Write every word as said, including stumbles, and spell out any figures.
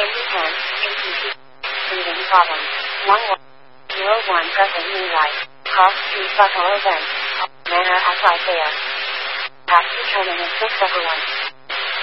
ninety ten, A T P. Breathing problems. one one zero one pressing knee right. Cross street butthole event. Manor at right there. Taxi turning in six upper one.